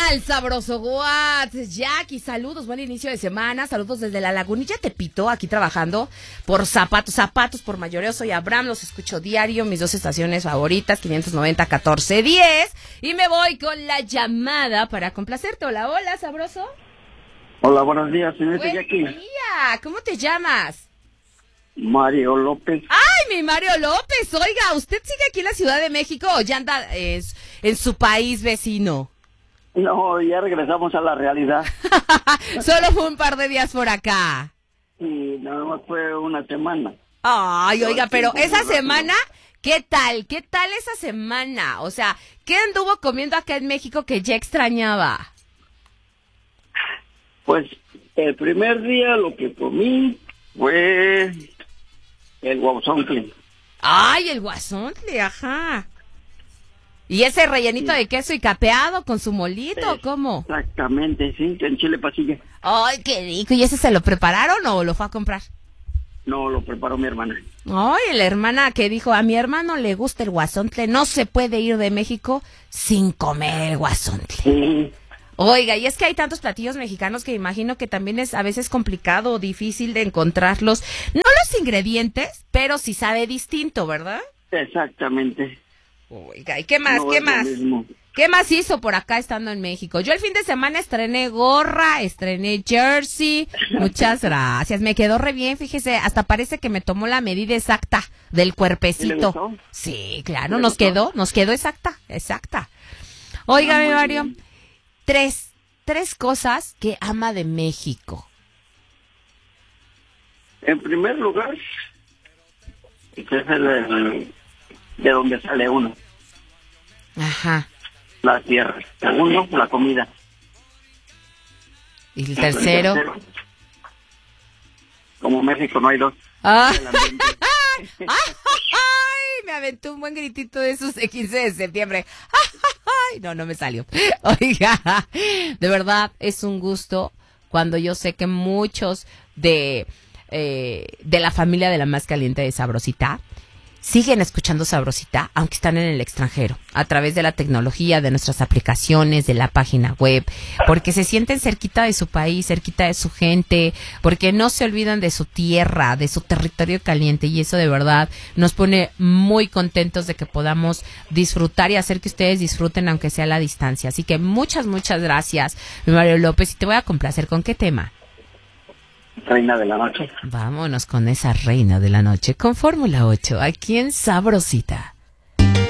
tal, sabroso What? Jackie, saludos, buen inicio de semana, saludos desde la Lagunilla Tepito, aquí trabajando por zapatos por mayoreo. Soy Abraham, los escucho diario, mis dos estaciones favoritas, 590-1410, y me voy con la llamada para complacerte. Hola, hola, sabroso. Hola, buenos días, señorita Jackie. Buen día, ¿cómo te llamas? Mario López. ¡Ay, mi Mario López! Oiga, ¿usted sigue aquí en la Ciudad de México o ya anda en su país vecino? No, ya regresamos a la realidad. Solo fue un par de días por acá. Y nada más fue una semana. Ay, oiga, pero esa semana, ¿qué tal? ¿Qué tal esa semana? O sea, ¿qué anduvo comiendo acá en México que ya extrañaba? Pues el primer día lo que comí fue el guauzontle. Ay, el guasontle, ajá. ¿Y ese rellenito de queso y capeado con su molito o cómo? Exactamente, sí, en chile pasilla. Ay, qué rico. ¿Y ese se lo prepararon o lo fue a comprar? No, lo preparó mi hermana. Ay, la hermana que dijo, a mi hermano le gusta el guasontle, no se puede ir de México sin comer el guasontle. Sí. Oiga, y es que hay tantos platillos mexicanos que imagino que también es a veces complicado o difícil de encontrarlos. No los ingredientes, pero sí sabe distinto, ¿verdad? Exactamente. Oiga, ¿y qué más? No ¿Qué es lo más? mismo. ¿Qué más hizo por acá estando en México? Yo el fin de semana estrené gorra, estrené jersey. Muchas gracias. Me quedó re bien, fíjese. Hasta parece que me tomó la medida exacta del ¿Le cuerpecito. gustó? Sí, claro, ¿Le nos gustó? quedó exacta. Oiga, mi muy Mario, bien. tres cosas que ama de México. En primer lugar, es de donde sale uno, Ajá. la tierra. Segundo, la comida. ¿Y el tercero? Como México no hay dos. Ah. El ambiente. ¡Ay! Me aventó un buen gritito de esos de 15 de septiembre. ¡Ay! No me salió. Oiga, de verdad es un gusto cuando yo sé que muchos de la familia de La Más Caliente de Sabrosita siguen escuchando Sabrosita, aunque están en el extranjero, a través de la tecnología, de nuestras aplicaciones, de la página web, porque se sienten cerquita de su país, cerquita de su gente, porque no se olvidan de su tierra, de su territorio caliente, y eso de verdad nos pone muy contentos de que podamos disfrutar y hacer que ustedes disfruten aunque sea a la distancia. Así que muchas gracias, Mario López, y te voy a complacer. ¿Con qué tema? Reina de la noche. Vámonos con esa reina de la noche, con Fórmula 8, aquí en Sabrosita.